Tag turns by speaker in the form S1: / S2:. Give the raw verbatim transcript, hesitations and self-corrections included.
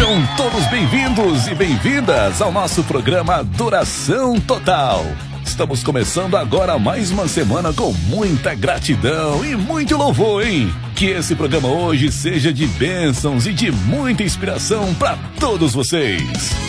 S1: Sejam todos bem-vindos e bem-vindas ao nosso programa Adoração Total. Estamos começando agora mais uma semana com muita gratidão e muito louvor, hein? Que esse programa hoje seja de bênçãos e de muita inspiração para todos vocês.